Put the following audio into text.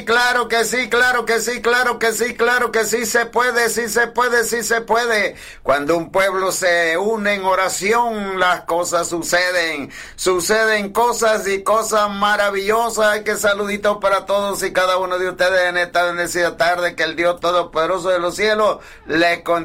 claro que sí, claro que sí, claro que sí, claro que sí se puede, sí se puede, sí se puede. Cuando un pueblo se une en oración, las cosas suceden. Suceden cosas y cosas maravillosas. Que saluditos para todos y cada uno de ustedes en esta bendecida tarde. Que el Dios Todopoderoso de los cielos le